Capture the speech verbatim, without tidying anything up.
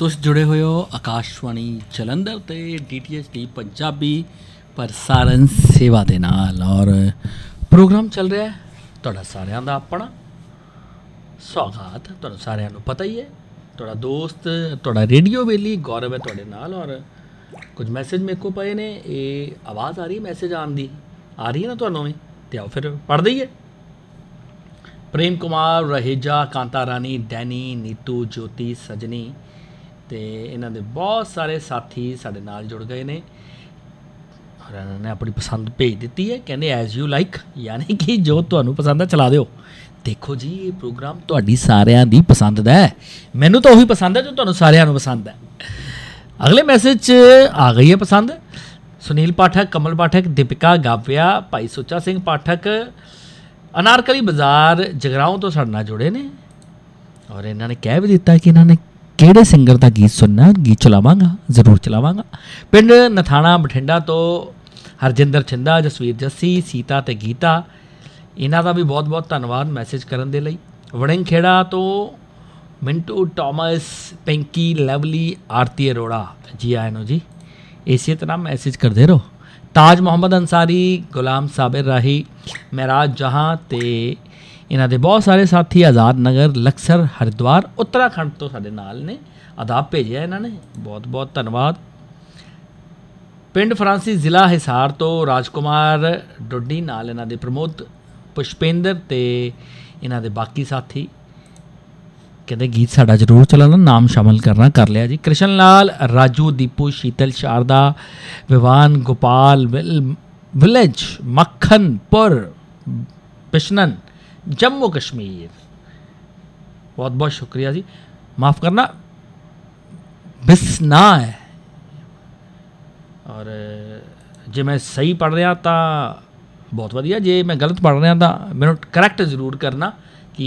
तुस जुड़े हुए हो आकाशवाणी जलंधर ते D T H D Punjabi प्रसारण सेवा दे नाल और प्रोग्राम चल रहा है तुहाडा सारियां दा अपना सौगात। तुहानूं सारियां नूं पता ही है, तुहाडा दोस्त तुहाडा रेडियो वेली गौरव है तुहाडे नाल। और कुछ मैसेज मेरे को पे ने, ये आवाज़ आ रही है मैसेज आन दी आ रही है ना तुहानूं भी, ते आओ फिर पढ़ दईए। प्रेम कुमार, रहेजा, कांता रानी, डैनी, नीतू, ज्योति, सजनी ते इन्हां दे बहुत सारे साथी साडे नाल जुड़ गए ने और इन्होंने अपनी पसंद भेज दी है। कहने एज यू लाइक, यानी कि जो तुहानूं पसंद है चला दिओ। देखो जी, ये प्रोग्राम तुहाडी सारियां दी पसंद दा है, मैनूं तो उही पसंद है जो तुहानूं सारियां नूं पसंद है। अगले मैसेज च आ गई है पसंद। सुनील पाठक, कमल पाठक, दीपिका गाविया, भाई सुच्चा सिंह पाठक अनारकली बाजार जगराओं तो साडे नाल जुड़े ने और इन्होंने कह भी दिता कि इन्होंने किहड़े सिंगर का गीत सुनना, गीत चलावांगा, जरूर चलावांगा। पिंड नथाणा बठिंडा तो हरजिंदर छिंदा, जसवीर जस्सी, सीता ते गीता, इन्हां दा भी बहुत बहुत धन्नवाद मैसेज करन दे लई। वड़िंग खेड़ा तो मिंटू टॉमस, पिंकी, लवली, आरती अरोड़ा, जी आए नो जी, इसी तरह मैसेज करते रहो। ताज मुहम्मद अंसारी, गुलाम साबिर राही, महराज जहाँ ते इन्हां दे बहुत सारे साथी आज़ाद नगर, लक्सर, हरिद्वार, उत्तराखंड तो साडे नाल ने। आदाब भेजिया इन्हां ने, बहुत बहुत धन्नवाद। पिंड फ्रांसी जिला हिसार तो राजकुमार डोडी नाल इन्हां दे प्रमोद, पुष्पेंद्र ते इन्हां दे बाकी साथी कहते गीत साडा जरूर चलाना, नाम शामिल करना, कर लिया जी। कृष्ण लाल, राजू, दीपू, शीतल, शारदा, विवान, गोपाल, विल विलेज, मक्खनपुर, बिशनन, जम्मू कश्मीर, बहुत बहुत शुक्रिया जी। माफ़ करना बिसना है, और जे मैं सही पढ़ रहा तो बहुत वधिया, जे मैं गलत पढ़ रहा तो मैनूं करैक्ट जरूर करना।